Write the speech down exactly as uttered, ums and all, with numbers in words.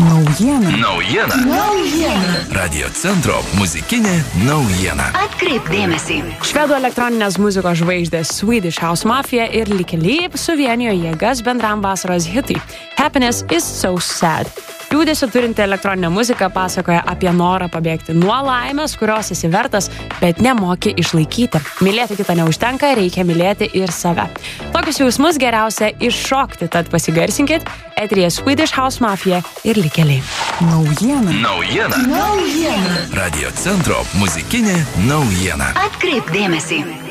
Naujiena. Naujiena. Naujiena. Radio centro muzikinė naujiena. Atkreipk dėmesį. Švedų elektroninės muzikos žvaigždės Swedish House Mafia ir Lykke Li suvienijo jėgas bendram vasaros hitui Happiness is so sad. Liūdėsio turinti elektroninė muzika pasakoja apie norą pabėgti nuo laimės, kurios esi vertas, bet nemoki išlaikyti. Mylėti kitą neužtenka, reikia mylėti ir save. Tokius jausmus geriausia iššokti, tad pasigarsinkit. Eteryje Swedish House Mafia ir Lykke Li. Naujiena. Naujiena. Naujiena. Radio centro muzikinė naujiena. Atkreipk dėmesį.